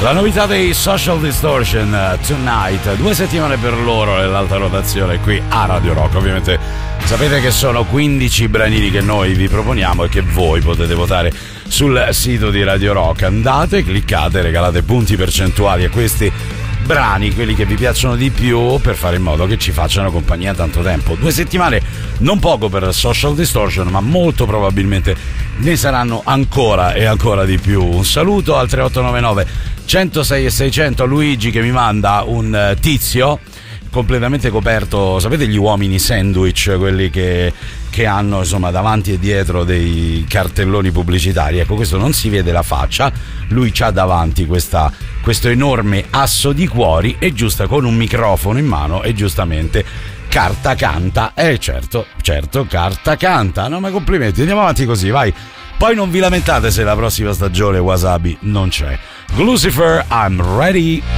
La novità dei Social Distortion, Tonight, 2 settimane per loro nell'alta rotazione qui a Radio Rock. Ovviamente sapete che sono 15 branini che noi vi proponiamo e che voi potete votare sul sito di Radio Rock. Andate, cliccate, regalate punti percentuali a questi brani, quelli che vi piacciono di più, per fare in modo che ci facciano compagnia tanto tempo. 2 settimane, non poco per Social Distortion, ma molto probabilmente ne saranno ancora e ancora di più. Un saluto al 3899 106 e 600 a Luigi che mi manda un tizio completamente coperto, sapete gli uomini sandwich, quelli che hanno insomma davanti e dietro dei cartelloni pubblicitari. Ecco, questo non si vede la faccia, lui c'ha davanti questo enorme asso di cuori e giusta con un microfono in mano e giustamente carta canta. Certo, carta canta. No, ma complimenti, andiamo avanti così, vai. Poi non vi lamentate se la prossima stagione Wasabi non c'è. Lucifer, I'm ready.